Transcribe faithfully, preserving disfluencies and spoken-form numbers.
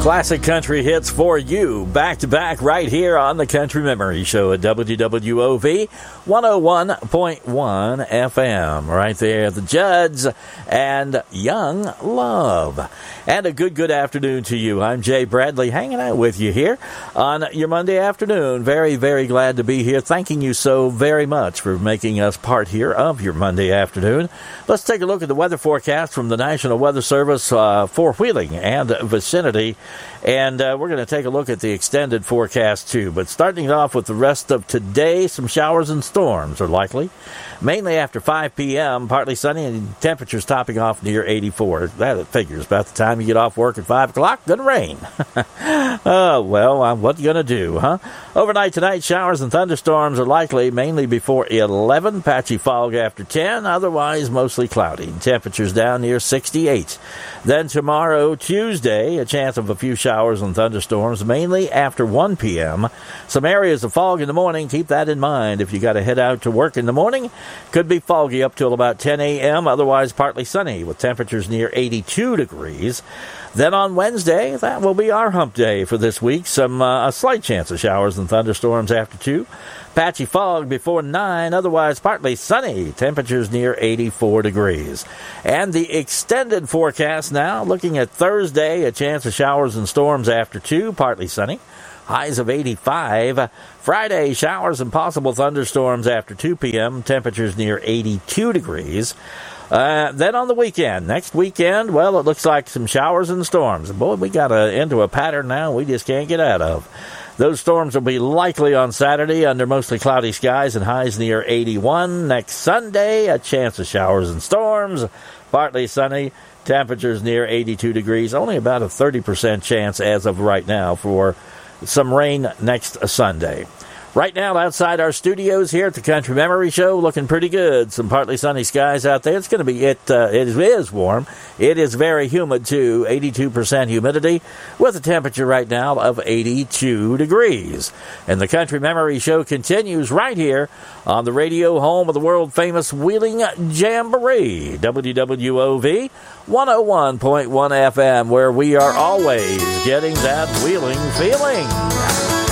Classic country hits for you, back to back, right here on the Country Memory Show at W W O V one oh one point one F M. Right there, the Judds and Young Love. And a good, good afternoon to you. I'm Jay Bradley, hanging out with you here on your Monday afternoon. Very, very glad to be here. Thanking you so very much for making us part here of your Monday afternoon. Let's take a look at the weather forecast from the National Weather Service uh, for Wheeling and vicinity. And uh, we're going to take a look at the extended forecast, too. But starting off with the rest of today, some showers and storms are likely. Mainly after five p.m., partly sunny and temperatures topping off near eighty-four. That figures about the time you get off work at five o'clock, going to rain. Oh, well, uh, what you going to do, huh? Overnight tonight, showers and thunderstorms are likely, mainly before eleven. Patchy fog after ten, otherwise mostly cloudy. Temperatures down near sixty-eight. Then tomorrow, Tuesday, a chance of a few showers and thunderstorms, mainly after one p.m. Some areas of fog in the morning. Keep that in mind if you got to head out to work in the morning. Could be foggy up till about ten a.m., otherwise partly sunny with temperatures near eighty-two degrees. Then on Wednesday, that will be our hump day for this week. Some uh, a slight chance of showers and thunderstorms after two. Patchy fog before nine, otherwise partly sunny. Temperatures near eighty-four degrees. And the extended forecast now, looking at Thursday, a chance of showers and storms after two, partly sunny. Highs of eighty-five. Friday, showers and possible thunderstorms after two p.m. Temperatures near eighty-two degrees. Uh, then on the weekend, next weekend, well, it looks like some showers and storms. Boy, we got a, into a pattern now we just can't get out of. Those storms will be likely on Saturday under mostly cloudy skies and highs near eighty-one. Next Sunday, a chance of showers and storms, partly sunny, temperatures near eighty-two degrees. Only about a thirty percent chance as of right now for some rain next Sunday. Right now, outside our studios here at the Country Memory Show, looking pretty good. Some partly sunny skies out there. It's going to be, it uh, it is warm. It is very humid, too. eighty-two percent humidity with a temperature right now of eighty-two degrees. And the Country Memory Show continues right here on the radio home of the world-famous Wheeling Jamboree, W W O V one oh one point one F M, where we are always getting that Wheeling feeling.